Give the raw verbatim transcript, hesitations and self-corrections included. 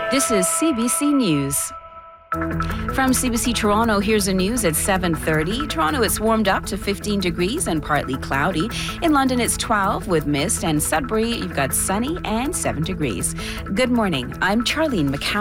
This is C B C News. From C B C Toronto, here's the news at seven thirty. Toronto, it's warmed up to fifteen degrees and partly cloudy. In London, it's twelve with mist, and Sudbury, you've got sunny and seven degrees. Good morning. I'm Charlene McCown.